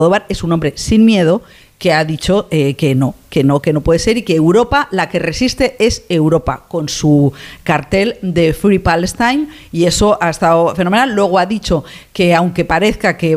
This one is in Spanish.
Almodóvar es un hombre sin miedo que ha dicho que no puede ser, y que Europa, la que resiste es Europa, con su cartel de Free Palestine, y eso ha estado fenomenal. Luego ha dicho que aunque parezca que